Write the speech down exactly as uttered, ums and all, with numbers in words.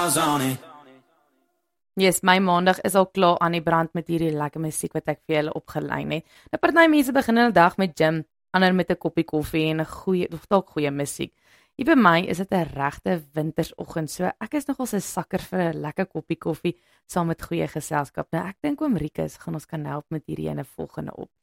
stars on it. Yes, my maandag is al klaar aan die brand met hierdie lekker musiek wat ek vir julle opgelyn het. Nou party mense begin hulle dag met gym, ander met 'n koppie koffie en 'n goeie of dalk goeie musiek. Hier by my is dit 'n regte wintersoggend, so ek is nogal 'n sakker vir 'n lekker koppie koffie saam met goeie geselskap. Nou ek dink oom Rikus gaan ons kan help met hierdie ene volgende op.